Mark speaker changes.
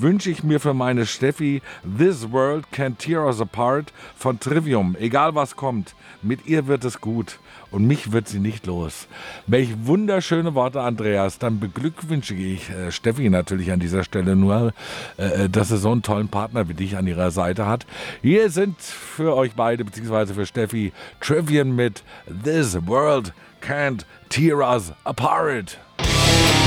Speaker 1: wünsche ich mir für meine Steffi This World Can't Tear Us Apart von Trivium. Egal was kommt, mit ihr wird es gut und mich wird sie nicht los. Welch wunderschöne Worte, Andreas. Dann beglückwünsche ich Steffi natürlich an dieser Stelle nur, dass sie so einen tollen Partner wie dich an ihrer Seite hat. Hier sind für euch beide, beziehungsweise für Steffi, Trivium mit This World Can't Tear Us Apart.